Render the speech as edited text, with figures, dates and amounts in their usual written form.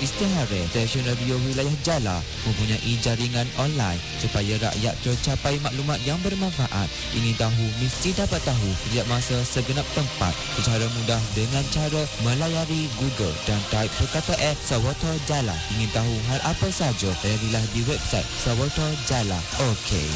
Istihara stesen radio wilayah Jala mempunyai jaringan online supaya rakyat tercapai maklumat yang bermanfaat. Ingin tahu mesti dapat tahu setiap masa segenap tempat secara mudah dengan cara melayari Google dan type perkataan Sawarta Jala. Ingin tahu hal apa saja, layarilah di website Sawarta Jala. Okey.